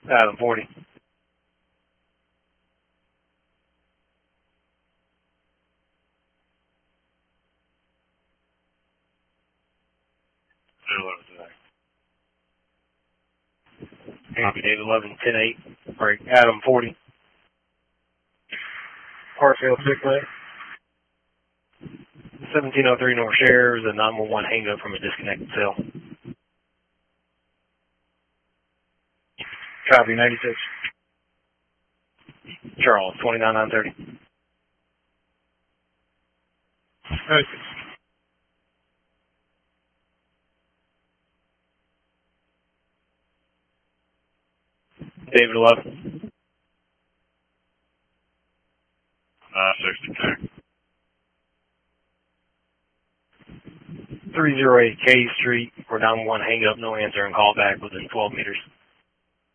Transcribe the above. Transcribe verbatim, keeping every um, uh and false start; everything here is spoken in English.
Adam forty. Copy, Dave eleven, ten eight. Break, Adam forty. Hartsfield six way. seventeen oh three North Shares, a nine one one hang up from a disconnected cell. Copy, ninety-six. Charles, twenty-nine nine thirty. ninety-six. David eleven. Uh, sixty-two. three oh eight K Street, or nine one one hang up, no answer, and call back within twelve meters.